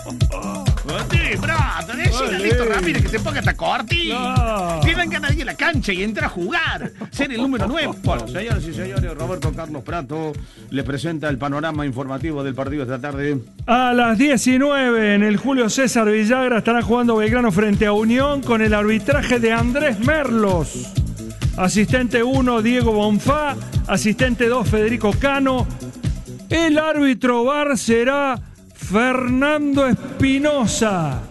Prato, decile a Lito Ramírez que se ponga hasta corti. No. Que venga nadie a la cancha y entra a jugar. Ser el número 9. Bueno, señoras y señores, Roberto Carlos Prato les presenta el panorama informativo del partido esta tarde. A las 19 en el Julio César Villagra estará jugando Belgrano frente a Unión con el arbitraje de Andrés Merlos. Asistente 1, Diego Bonfá. Asistente 2, Federico Cano. El árbitro VAR será Fernando Espinosa.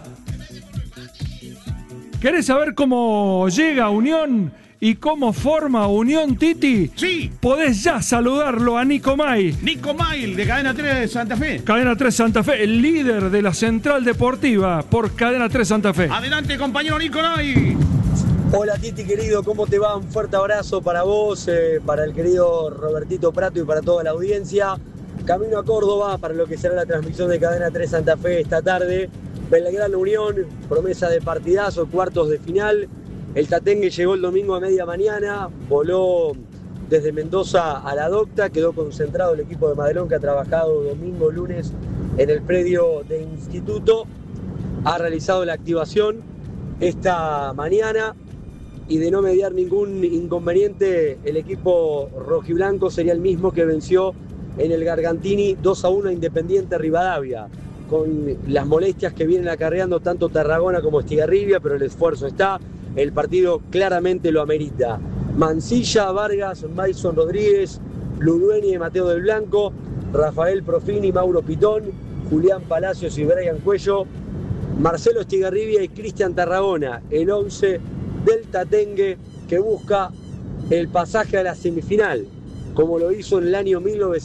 ¿Querés saber cómo llega Unión y cómo forma Unión, Titi? Sí. Podés ya saludarlo a Nico May. Nico Mail, de Cadena 3 de Santa Fe. Cadena 3 Santa Fe, el líder de la Central Deportiva por Cadena 3 Santa Fe. Adelante, compañero Nicolai. Hola Titi querido, ¿cómo te va? Un fuerte abrazo para vos, para el querido Robertito Prato y para toda la audiencia. Camino a Córdoba para lo que será la transmisión de Cadena 3 Santa Fe esta tarde. Belgrano Unión, promesa de partidazo, cuartos de final. El Tatengue llegó el domingo a media mañana, voló desde Mendoza a La Docta, quedó concentrado el equipo de Madelón que ha trabajado domingo, lunes en el predio de instituto. Ha realizado la activación esta mañana y de no mediar ningún inconveniente, el equipo rojiblanco sería el mismo que venció en el Gargantini 2-1 a Independiente Rivadavia, con las molestias que vienen acarreando tanto Tarragona como Estigarribia, pero el esfuerzo está, el partido claramente lo amerita. Mancilla, Vargas, Mason Rodríguez, Ludueña y Mateo del Blanco, Rafael Profini, Mauro Pitón, Julián Palacios y Brian Cuello, Marcelo Estigarribia y Cristian Tarragona, el 11 del Tatengue que busca el pasaje a la semifinal, como lo hizo en el año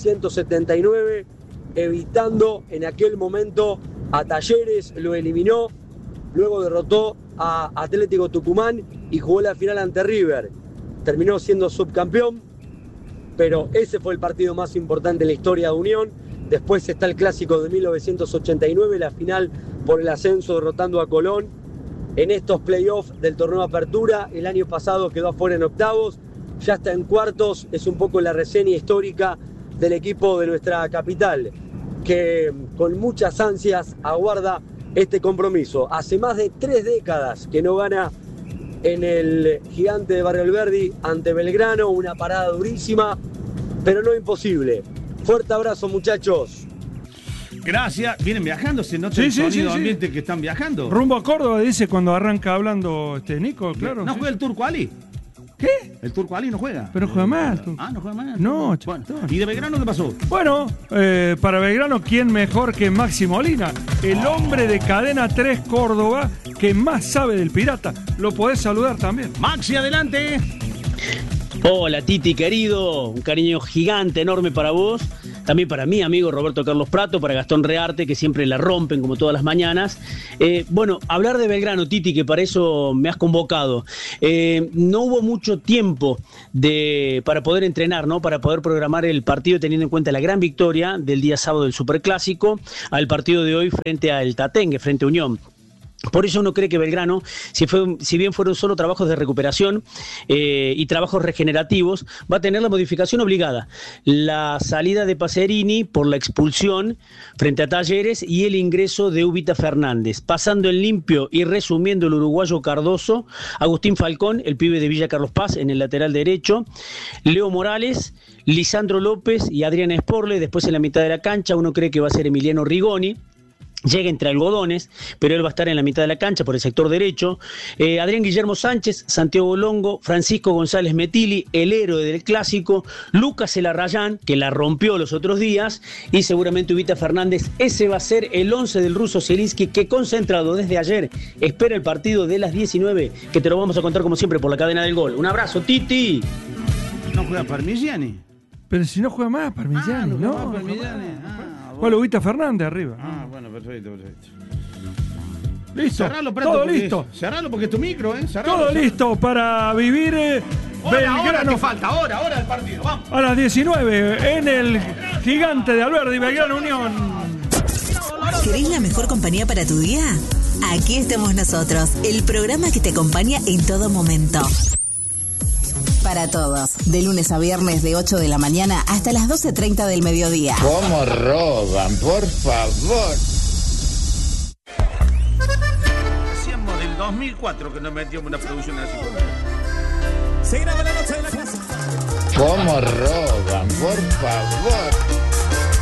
1979, evitando en aquel momento a Talleres, lo eliminó, luego derrotó a Atlético Tucumán y jugó la final ante River. Terminó siendo subcampeón, pero ese fue el partido más importante en la historia de Unión. Después está el clásico de 1989, la final por el ascenso derrotando a Colón. En estos playoffs del torneo de apertura, el año pasado quedó afuera en octavos, ya está en cuartos, es un poco la reseña histórica del equipo de nuestra capital, que con muchas ansias aguarda este compromiso. Hace más de 3 décadas que no gana en el Gigante de Barrio Alberdi ante Belgrano, una parada durísima, pero no imposible. Fuerte abrazo, muchachos. Gracias. ¿Vienen viajando? ¿Se nota Sí, el sí, sonido sí, sí. ambiente que están viajando? Rumbo a Córdoba, dice cuando arranca hablando Nico, claro. ¿No sí. juega el Turco Ali? ¿Qué? ¿El Turco Ali no juega? Pero juega mal. Tú. Ah, ¿no juega más? No, Bueno, chico. ¿y de Belgrano qué pasó? Bueno, para Belgrano, ¿quién mejor que Maxi Molina? El hombre de Cadena 3 Córdoba que más sabe del Pirata. Lo podés saludar también. Maxi, adelante. Hola Titi querido, un cariño gigante, enorme para vos, también para mi amigo Roberto Carlos Prato, para Gastón Rearte, que siempre la rompen como todas las mañanas. Bueno, hablar de Belgrano, Titi, que para eso me has convocado. No hubo mucho tiempo para poder entrenar, ¿no? Para poder programar el partido teniendo en cuenta la gran victoria del día sábado del Superclásico al partido de hoy frente al Tatengue, frente a Unión. Por eso uno cree que Belgrano, si bien fueron solo trabajos de recuperación y trabajos regenerativos, va a tener la modificación obligada. La salida de Pacerini por la expulsión frente a Talleres y el ingreso de Ubita Fernández. Pasando en limpio y resumiendo el uruguayo Cardoso, Agustín Falcón, el pibe de Villa Carlos Paz en el lateral derecho, Leo Morales, Lisandro López y Adrián Esporle. Después en la mitad de la cancha uno cree que va a ser Emiliano Rigoni. Llega entre algodones, pero él va a estar en la mitad de la cancha por el sector derecho. Adrián Guillermo Sánchez, Santiago Longo, Francisco González Metili, el héroe del clásico, Lucas Elarrayán, que la rompió los otros días, y seguramente Ubita Fernández. Ese va a ser el 11 del ruso Zielinski, que concentrado desde ayer espera el partido de las 19, que te lo vamos a contar como siempre por la cadena del gol. Un abrazo, Titi. ¿No juega Parmigiani? Pero si no juega más, Parmigiani, no ¿no? juega Parmigiani. Bueno, Ubita Fernández arriba. Bueno, perfecto. Listo. Cerralo, Prato, todo porque- listo. Cerralo porque es tu micro, ¿eh? Cerralo, Todo cerralo. listo para vivir Ahora Belgrano que falta, ahora el partido, vamos. a las 19 en el Gigante de Alberdi, Belgrano Unión. ¿Querés la mejor compañía para tu día? Aquí estamos nosotros, el programa que te acompaña en todo momento. Para todos, de lunes a viernes de 8 de la mañana hasta las 12:30 del mediodía. ¿Cómo roban? Por favor. 2004 que nos metíamos una producción así con él. Se graba la noche de la casa. ¿Cómo roban? Por favor.